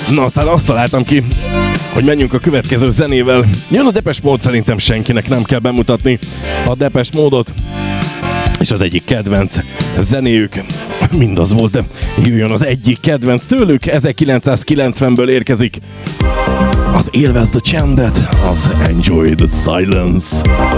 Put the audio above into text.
Na, aztán azt találtam ki, hogy menjünk a következő zenével. Jön a Depeche Mode, szerintem senkinek nem kell bemutatni a Depeche Mode-ot. És az egyik kedvenc zenéjük mindaz volt, de jöjjön az egyik kedvenc tőlük, 1990-ből érkezik. Az Élvezd a csendet, az Enjoy the Silence.